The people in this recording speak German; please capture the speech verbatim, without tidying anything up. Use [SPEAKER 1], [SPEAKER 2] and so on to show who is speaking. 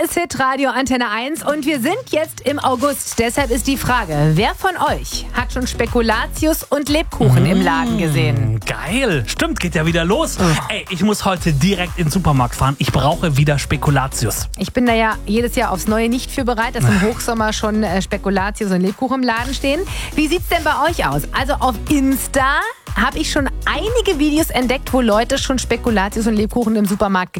[SPEAKER 1] ist Hitradio Antenne eins und wir sind jetzt im August. Deshalb ist die Frage, wer von euch hat schon Spekulatius und Lebkuchen mmh, im Laden gesehen?
[SPEAKER 2] Geil, stimmt, geht ja wieder los. Oh. Ey, ich muss heute direkt in den Supermarkt fahren. Ich brauche wieder Spekulatius.
[SPEAKER 1] Ich bin da ja jedes Jahr aufs Neue nicht für bereit, dass im Hochsommer schon äh, Spekulatius und Lebkuchen im Laden stehen. Wie sieht's denn bei euch aus? Also auf Insta habe ich schon einige Videos entdeckt, wo Leute schon Spekulatius und Lebkuchen im Supermarkt